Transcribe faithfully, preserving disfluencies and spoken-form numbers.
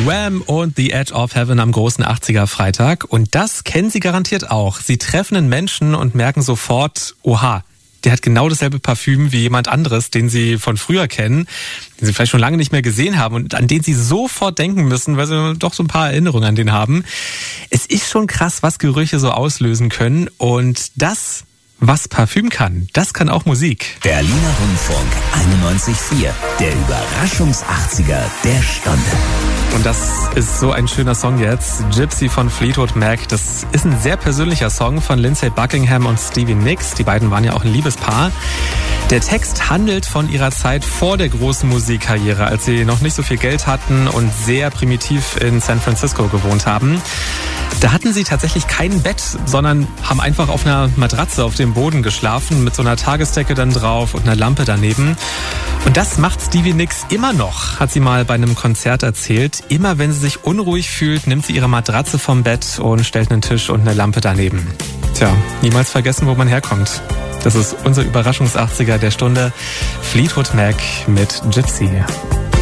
Wham! Und The Edge of Heaven am großen achtziger Freitag. Und das kennen Sie garantiert auch. Sie treffen einen Menschen und merken sofort, oha, der hat genau dasselbe Parfüm wie jemand anderes, den Sie von früher kennen, den Sie vielleicht schon lange nicht mehr gesehen haben und an den Sie sofort denken müssen, weil Sie doch so ein paar Erinnerungen an den haben. Es ist schon krass, was Gerüche so auslösen können. Und das, was Parfüm kann, das kann auch Musik. Berliner Rundfunk einundneunzig Komma vier, der Überraschungs-achtziger der Stunde. Und das ist so ein schöner Song jetzt. Gypsy von Fleetwood Mac. Das ist ein sehr persönlicher Song von Lindsay Buckingham und Stevie Nicks. Die beiden waren ja auch ein Liebespaar. Der Text handelt von ihrer Zeit vor der großen Musikkarriere, als sie noch nicht so viel Geld hatten und sehr primitiv in San Francisco gewohnt haben. Da hatten sie tatsächlich kein Bett, sondern haben einfach auf einer Matratze auf dem Boden geschlafen, mit so einer Tagesdecke dann drauf und einer Lampe daneben. Und das macht Stevie Nicks immer noch, hat sie mal bei einem Konzert erzählt. Immer wenn sie sich unruhig fühlt, nimmt sie ihre Matratze vom Bett und stellt einen Tisch und eine Lampe daneben. Tja, niemals vergessen, wo man herkommt. Das ist unser Überraschungs-achtziger der Stunde. Fleetwood Mac mit Gypsy.